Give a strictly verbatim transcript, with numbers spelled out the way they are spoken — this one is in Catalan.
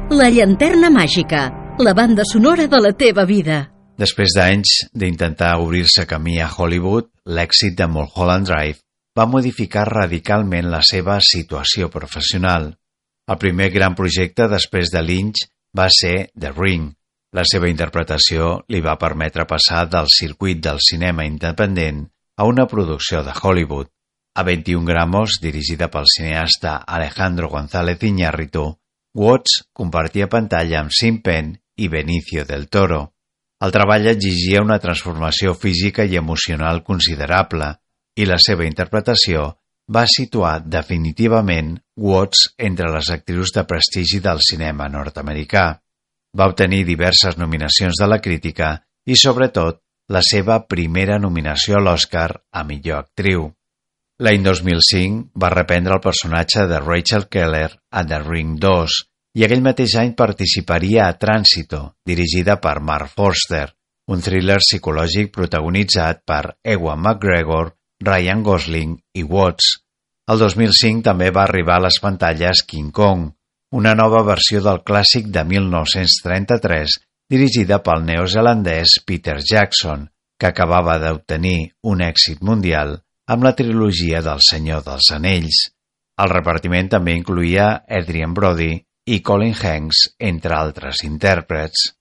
La llanterna màgica, la banda sonora de la teva vida. Després d'anys d'intentar obrir-se camí a Hollywood, l'èxit de Mulholland Drive va modificar radicalment la seva situació professional. El primer gran projecte després de Lynch va ser The Ring. La seva interpretació li va permetre passar del circuit del cinema independent a una producció de Hollywood. A vint-i-un gramos, dirigida pel cineasta Alejandro González Iñárritu, Watts compartia pantalla amb Sean Penn i Benicio del Toro. El treball exigia una transformació física i emocional considerable i la seva interpretació va situar definitivament Watts entre les actrius de prestigi del cinema nord-americà. Va obtenir diverses nominacions de la crítica i, sobretot, la seva primera nominació a l'Oscar a millor actriu. L'any dos mil cinc va reprendre el personatge de Rachel Keller a The Ring dos i aquell mateix any participaria a Tránsito, dirigida per Mark Forster, un thriller psicològic protagonitzat per Ewan McGregor, Ryan Gosling i Watts. El dos mil cinc també va arribar a les pantalles King Kong, una nova versió del clàssic de mil nou-cents trenta-tres dirigida pel neozelandès Peter Jackson, que acabava d'obtenir un èxit mundial amb la trilogia del Senyor dels Anells. El repartiment també incloïa Adrien Brody i Colin Hanks, entre altres intèrprets.